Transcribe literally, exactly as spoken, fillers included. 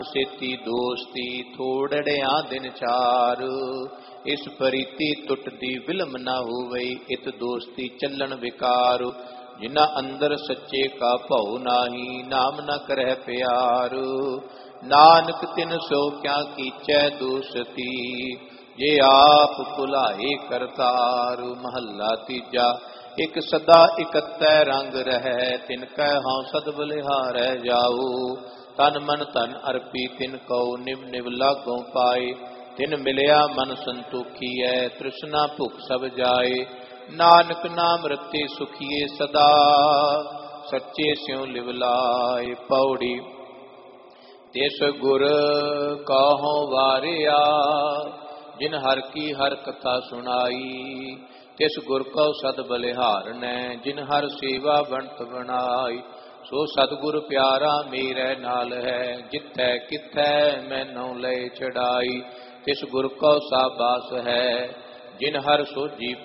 सेती दोस्ती थोड़ड़िया दिन चार। इस प्रीति टुटदी विलम न होवई इत दोस्ती चलन विकार। जिना अंदर सच्चे का भउ नाही नाम न करह प्यार। नानक तिन सो क्या कीचै दोस्ती जे आप भुलाए करतार। महला तीजा। एक सदा इकतै रंग रहै तिनकै हाँ सद बलिहारै जाओ। तन मन धन अर्पी तिन कौ निव निव लागों पाए। तिन मिलया मन संतोखी है तृष्णा भुख सब जाए। नानक नाम रते सुखिए सदा सच्चे स्यों लिवलाए। पौड़ी तिस गुर काहों वारिया जिन हर की हर कथा सुनाई। तिस गुर को सद बलिहार नै जिन हर सेवा बनत बनाई। सो सतगुर प्यारा मेरे नाल है जिथै किथै मैनों ले चढ़ाई। तिस गुर को साबास है जिन हर सोझी